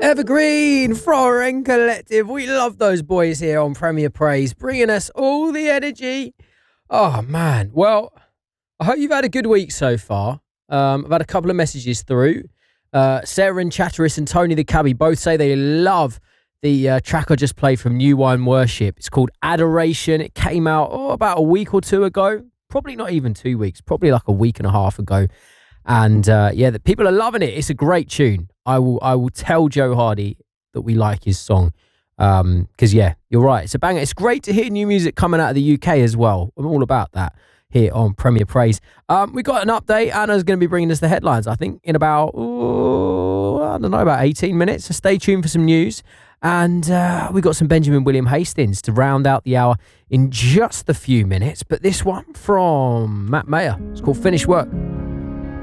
Evergreen, Foreign Collective. We love those boys here on Premier Praise, bringing us all the energy. Oh, man. Well, I hope you've had a good week so far. I've had a couple of messages through. Sarah and Chatteris and Tony the Cabbie both say they love the track I just played from New Wine Worship. It's called Adoration. It came out about a week or two ago. Probably not even 2 weeks. Probably like a week and a half ago. And the people are loving it. It's a great tune. I will tell Joe Hardy that we like his song. Because, you're right. It's a banger. It's great to hear new music coming out of the UK as well. I'm all about that here on Premier Praise. We got an update. Anna's going to be bringing us the headlines, I think, in about 18 minutes. So stay tuned for some news. And we got some Benjamin William Hastings to round out the hour in just a few minutes. But this one from Matt Mayer. It's called Finished Work.